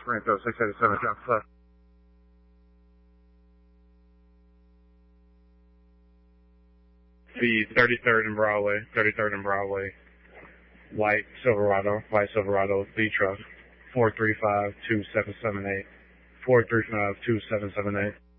Sprinto 687, drop left. The 33rd and Broadway, white Silverado, B truck, 435-2778, 435-2778.